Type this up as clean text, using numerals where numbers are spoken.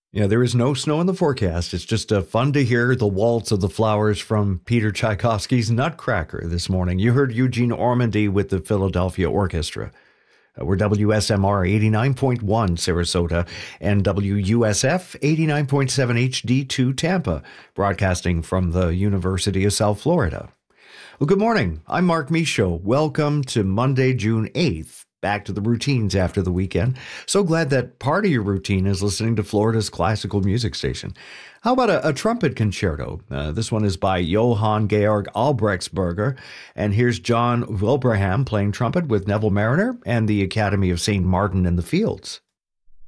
Yeah, there is no snow in the forecast. It's just fun to hear the waltz of the flowers from Peter Tchaikovsky's Nutcracker this morning. You heard Eugene Ormandy with the Philadelphia Orchestra. We're WSMR 89.1 Sarasota and WUSF 89.7 HD2 Tampa, broadcasting from the University of South Florida. Well, good morning. I'm Mark Michaud. Welcome to Monday, June 8th. Back to the routines after the weekend. So glad that part of your routine is listening to Florida's classical music station. How about a trumpet concerto? This one is by Johann Georg Albrechtsberger. And here's John Wilbraham playing trumpet with Neville Mariner and the Academy of St. Martin in the Fields.